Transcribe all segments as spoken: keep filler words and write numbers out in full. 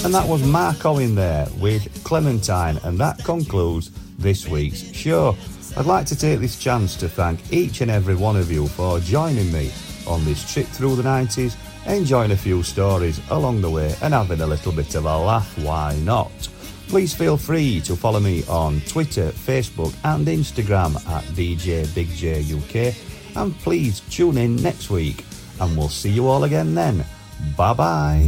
And that was Mark Owen there with Clementine, and that concludes this week's show. I'd like to take this chance to thank each and every one of you for joining me on this trip through the nineties, enjoying a few stories along the way and having a little bit of a laugh, why not? Please feel free to follow me on Twitter, Facebook and Instagram at D J Big J U K, and please tune in next week and we'll see you all again then. Bye bye.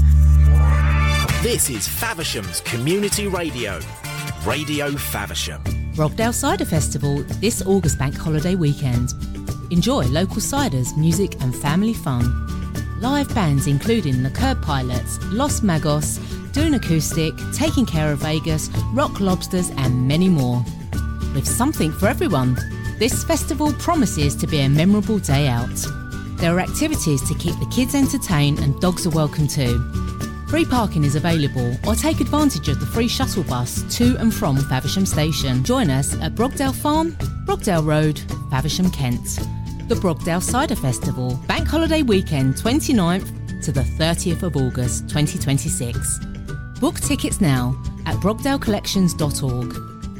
This is Faversham's Community Radio, Radio Faversham. Brogdale Cider Festival this August bank holiday weekend. Enjoy local ciders, music and family fun. Live bands including the Curb Pilots, Los Magos, Dune Acoustic, Taking Care of Vegas, Rock Lobsters and many more. With something for everyone, this festival promises to be a memorable day out. There are activities to keep the kids entertained and dogs are welcome too. Free parking is available, or take advantage of the free shuttle bus to and from Faversham Station. Join us at Brogdale Farm, Brogdale Road, Faversham, Kent. The Brogdale Cider Festival, bank holiday weekend twenty-ninth to the thirtieth of August twenty twenty-six. Book tickets now at brogdale collections dot org.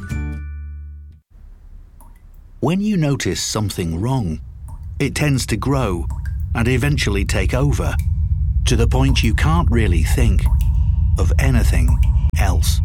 When you notice something wrong, it tends to grow and eventually take over, to the point you can't really think of anything else.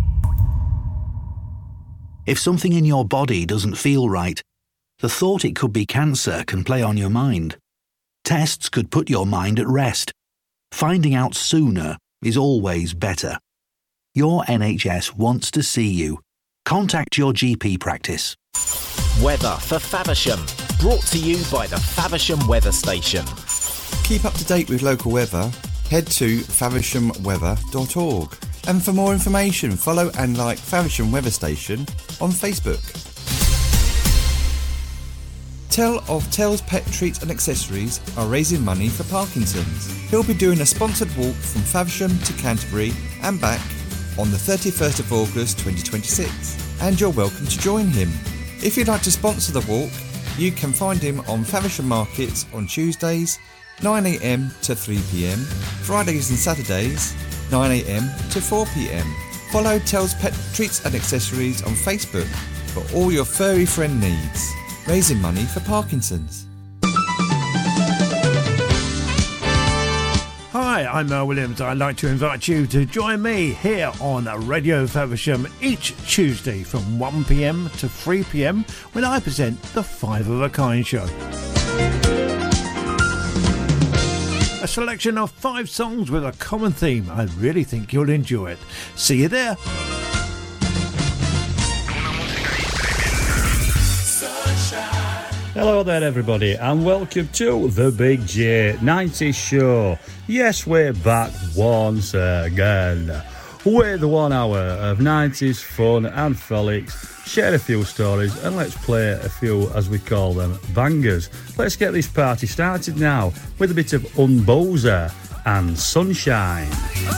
If something in your body doesn't feel right, the thought it could be cancer can play on your mind. Tests could put your mind at rest. Finding out sooner is always better. Your N H S wants to see you. Contact your G P practice. Weather for Faversham, brought to you by the Faversham Weather Station. Keep up to date with local weather. Head to faversham weather dot org. And for more information, follow and like Faversham Weather Station on Facebook. Tell of Tell's Pet Treats and Accessories are raising money for Parkinson's. He'll be doing a sponsored walk from Faversham to Canterbury and back on the thirty-first of August twenty twenty-six, and you're welcome to join him. If you'd like to sponsor the walk, you can find him on Faversham Markets on Tuesdays nine a m to three p m, Fridays and Saturdays nine a m to four p m. Follow Tell's Pet Treats and Accessories on Facebook for all your furry friend needs. Raising money for Parkinson's. Hi, I'm Mel Williams. I'd like to invite you to join me here on Radio Faversham each Tuesday from one p m to three p m when I present the Five of a Kind show. A selection of five songs with a common theme. I really think you'll enjoy it. See you there. Hello there everybody and welcome to the Big J nineties show. Yes, we're back once again with one hour of nineties fun and frolics. Share a few stories and let's play a few, as we call them, bangers. Let's get this party started now with a bit of Unbozer and Sunshine.